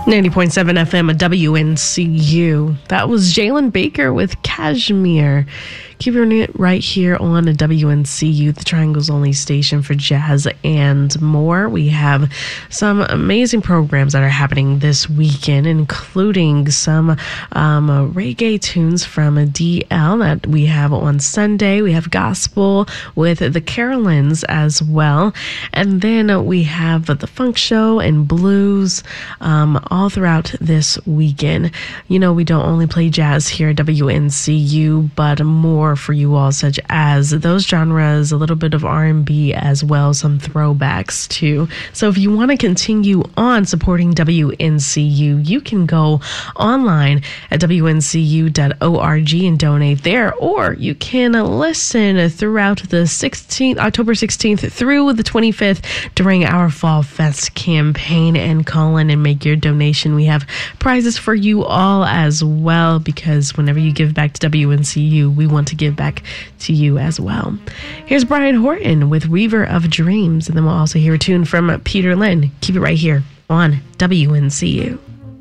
90.7 FM at WNCU. That was Jalen Baker with Cashmere. Keeping it right here on WNCU, the Triangle's only station for jazz and more. We have some amazing programs that are happening this weekend, including some reggae tunes from DL that we have on Sunday. We have gospel with the Carolines as well. And then we have the funk show and blues all throughout this weekend. You know, we don't only play jazz here at WNCU, but more for you all, such as those genres, a little bit of R&B as well, some throwbacks too. So if you want to continue on supporting WNCU, you can go online at WNCU.org and donate there, or you can listen throughout the October 16th through the 25th during our Fall Fest campaign and call in and make your donation. We have prizes for you all as well, because whenever you give back to WNCU, we want to give back to you as well. Here's Brian Horton with Weaver of Dreams, and then we'll also hear a tune from Peter Lynn. Keep it right here on WNCU.